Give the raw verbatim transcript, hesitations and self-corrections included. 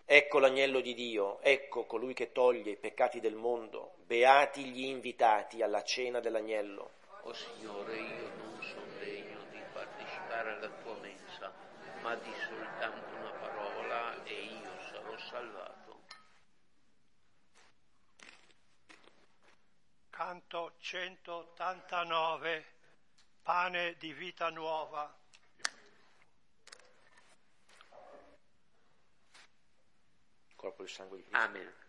Ecco l'agnello di Dio, ecco colui che toglie i peccati del mondo, beati gli invitati alla cena dell'agnello. O Signore, io non sono degno di partecipare alla tua mensa, ma di soltanto una parola e io sarò salvato. Canto centottantanove, pane di vita nuova. Corpo e sangue di Cristo. Amen.